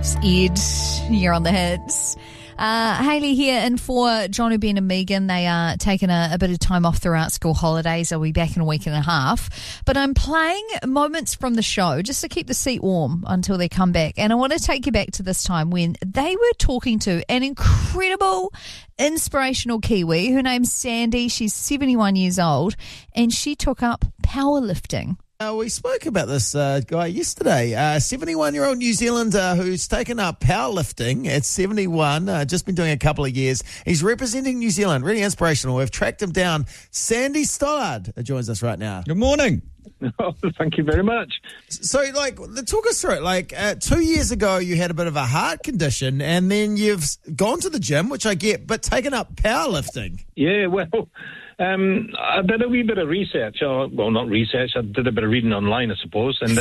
Ed, you're on the hits. Hayley here, and for John, Ben and Megan, they are taking a bit of time off throughout school holidays. They'll be back in a week and a half. But I'm playing moments from the show just to keep the seat warm until they come back. And I want to take you back to this time when they were talking to an incredible, inspirational Kiwi. Her name's Sandy. She's 71 years old, and she took up powerlifting. We spoke about this guy yesterday, 71-year-old New Zealander who's taken up powerlifting at 71, just been doing a couple of years. He's representing New Zealand, really inspirational. We've tracked him down. Sandy Stoddard joins us right now. Good morning. Oh, thank you very much. So, talk us through it. 2 years ago, you had a bit of a heart condition, and then you've gone to the gym, which I get, but taken up powerlifting. Yeah, well, I did a wee bit of research. Not research. I did a bit of reading online, I suppose. And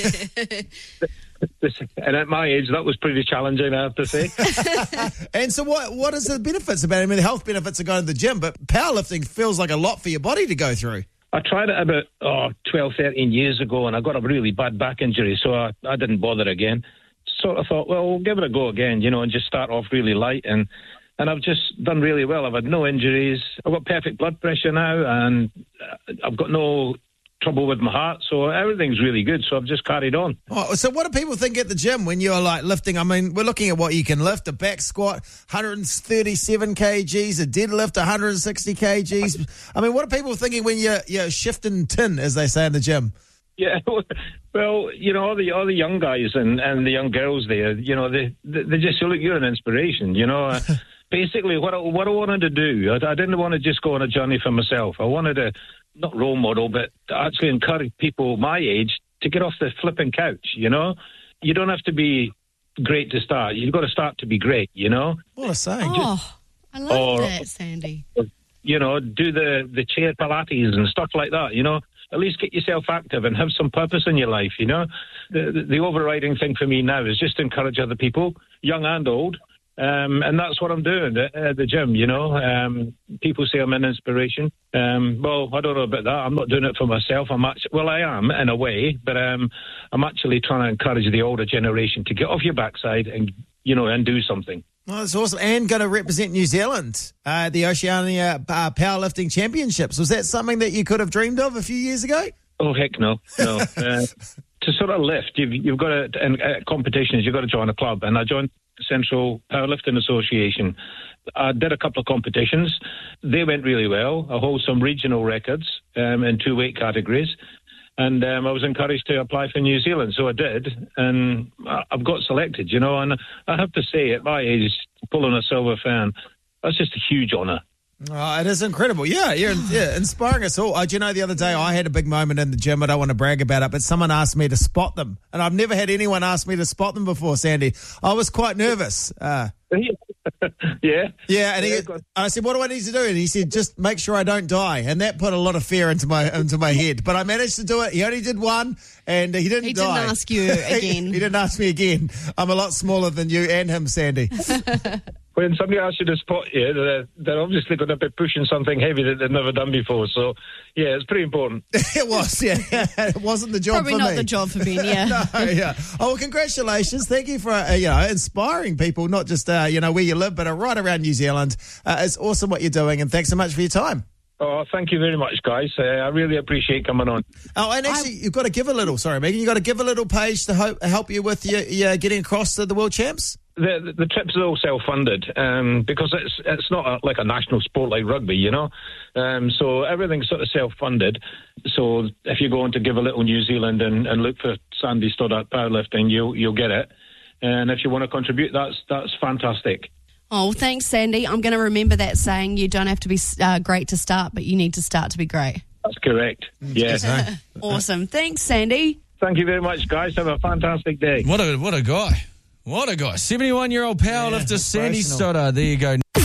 and at my age, that was pretty challenging, I have to say. And so what is the benefits about it? I mean, the health benefits of going to the gym, but powerlifting feels like a lot for your body to go through. I tried it about 12, 13 years ago, and I got a really bad back injury, so I didn't bother again. Sort of thought, well, we'll give it a go again, and just start off really light. And I've just done really well. I've had no injuries. I've got perfect blood pressure now, and I've got no trouble with my heart, so everything's really good. So I've just carried on. Oh, so what do people think at the gym when you're lifting? I mean, we're looking at what you can lift: a back squat, 137 kgs, a deadlift, 160 kgs. I mean, what are people thinking when you're shifting tin, as they say in the gym? Yeah, well, all the young guys and the young girls there, they just look, you're an inspiration, Basically, what I wanted to do, I didn't want to just go on a journey for myself. I wanted to, not role model, but to actually encourage people my age to get off the flipping couch, You don't have to be great to start. You've got to start to be great, What a saying. I love that, Sandy. Do the chair Pilates and stuff like that, At least get yourself active and have some purpose in your life, The overriding thing for me now is just to encourage other people, young and old, and that's what I'm doing at the gym, People say I'm an inspiration. Well, I don't know about that. I'm not doing it for myself. I am in a way, but I'm actually trying to encourage the older generation to get off your backside and do something. Oh, that's awesome. And going to represent New Zealand, the Oceania Powerlifting Championships. Was that something that you could have dreamed of a few years ago? Oh, heck no. To sort of lift, you've got to, in competitions, you've got to join a club. And I joined Central Powerlifting Association. I did a couple of competitions. They went really well. I hold some regional records in 2 weight categories. And I was encouraged to apply for New Zealand, so I did, and I've got selected, and I have to say, at my age, pulling a silver fan, that's just a huge honour. Oh, it is incredible. Yeah, you're inspiring us all. Do you know, the other day I had a big moment in the gym. I don't want to brag about it, but someone asked me to spot them, and I've never had anyone ask me to spot them before, Sandy. I was quite nervous. Yeah. Yeah, and I said, what do I need to do? And he said, just make sure I don't die. And that put a lot of fear into my head. But I managed to do it. He only did one, and he didn't die. He didn't ask you again. He didn't ask me again. I'm a lot smaller than you and him, Sandy. When somebody asks you to spot you, they're obviously going to be pushing something heavy that they've never done before. So, yeah, it's pretty important. It was, yeah. It wasn't the job Probably for me. Probably not the job for Ben, yeah. No, yeah. Oh, well, congratulations. Thank you for, inspiring people, not just, where you live, but right around New Zealand. It's awesome what you're doing, and thanks so much for your time. Oh, thank you very much, guys. I really appreciate coming on. Oh, and actually, you've got to give a little, sorry, Megan, you've got to give a little page to help you with your getting across to the World Champs? The trips are all self-funded because it's not like a national sport like rugby, So everything's sort of self-funded. So if you go on to Give a Little New Zealand and look for Sandy Stoddard Powerlifting, you'll get it. And if you want to contribute, that's fantastic. Oh, thanks, Sandy. I'm going to remember that saying, you don't have to be great to start, but you need to start to be great. That's correct. Yes. Awesome. Thanks, Sandy. Thank you very much, guys. Have a fantastic day. What a guy. What a guy. 71-year-old powerlifter Sandy Stoddard. There you go.